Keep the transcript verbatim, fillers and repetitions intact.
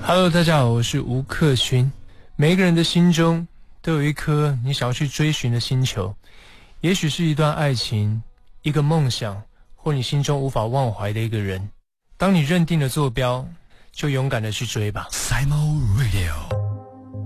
Hello， 大家好，我是吴克勋。每一个人的心中都有一颗你想要去追寻的星球，也许是一段爱情，一个梦想，或你心中无法忘怀的一个人。当你认定了坐标，就勇敢的去追吧。 Simo Radio。